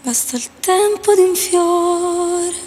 basta il tempo di un fiore.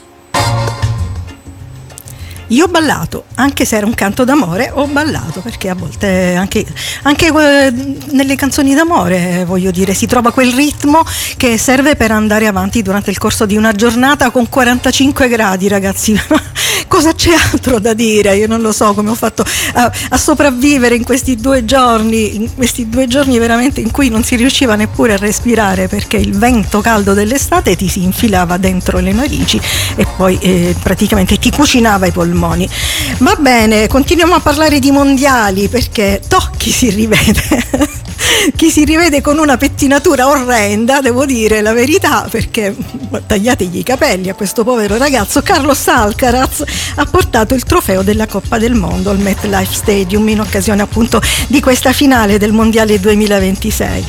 Io ho ballato, anche se era un canto d'amore, ho ballato, perché a volte anche nelle canzoni d'amore, voglio dire, si trova quel ritmo che serve per andare avanti durante il corso di una giornata con 45 gradi, ragazzi. Cosa c'è altro da dire? Io non lo so come ho fatto a sopravvivere in questi 2 giorni, veramente in cui non si riusciva neppure a respirare, perché il vento caldo dell'estate ti si infilava dentro le narici e poi praticamente ti cucinava i polmoni. Va bene, continuiamo a parlare di mondiali, perché chi si rivede chi si rivede con una pettinatura orrenda, devo dire la verità, perché tagliategli i capelli a questo povero ragazzo. Carlos Alcaraz ha portato il trofeo della Coppa del Mondo al MetLife Stadium in occasione appunto di questa finale del Mondiale 2026.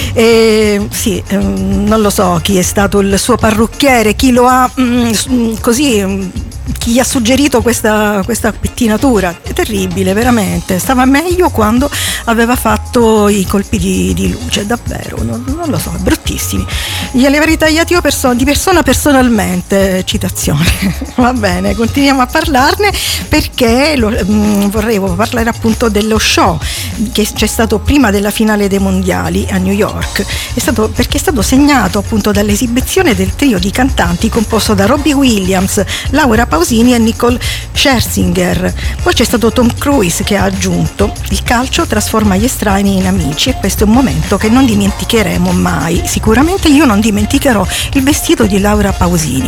Non lo so chi è stato il suo parrucchiere, chi lo ha chi gli ha suggerito questa pettinatura. È terribile, veramente. Stava meglio quando aveva fatto i colpi di luce, davvero, non lo so, bruttissimi. Glieli avrei tagliati io di persona personalmente, citazione. Va bene, continuiamo a parlarne, perché vorrei parlare appunto dello show che c'è stato prima della finale dei mondiali a New York. Perché è stato segnato appunto dall'esibizione del trio di cantanti composto da Robbie Williams, Laura Pausini e Nicole Scherzinger. Poi c'è stato Tom Cruise che ha aggiunto: il calcio trasforma gli estranei in amici, e questo è un momento che non dimenticheremo mai. Sicuramente io non dimenticherò il vestito di Laura Pausini,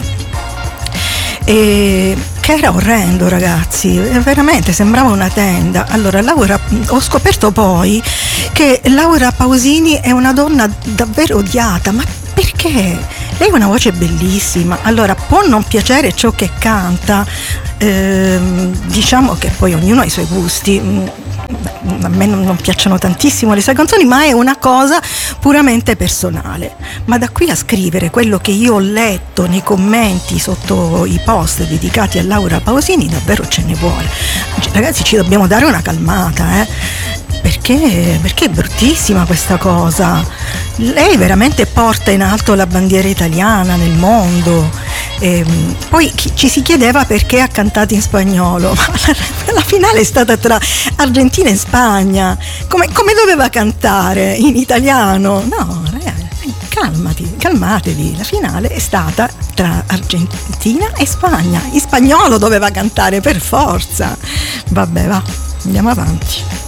che era orrendo, ragazzi, veramente sembrava una tenda. Allora, ho scoperto poi che Laura Pausini è una donna davvero odiata, ma perché? Lei ha una voce bellissima, allora può non piacere ciò che canta, diciamo che poi ognuno ha i suoi gusti. A me non piacciono tantissimo le sue canzoni, ma è una cosa puramente personale. Ma da qui a scrivere quello che io ho letto nei commenti sotto i post dedicati a Laura Pausini, davvero ce ne vuole. Ragazzi, ci dobbiamo dare una calmata, perché è bruttissima questa cosa. Lei veramente porta in alto la bandiera italiana nel mondo. Poi ci si chiedeva perché ha cantato in spagnolo, ma la finale è stata tra Argentina e Spagna. Come doveva cantare in italiano? No, ragazzi, calmatevi. La finale è stata tra Argentina e Spagna. In spagnolo doveva cantare per forza. Vabbè, va, andiamo avanti.